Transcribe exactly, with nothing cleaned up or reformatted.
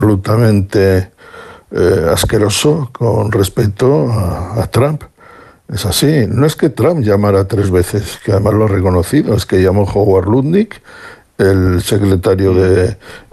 absolutamente eh, asqueroso con respecto a, a Trump. Es así. No es que Trump llamara tres veces, que además lo ha reconocido, es que llamó Howard Lutnick, el secretario de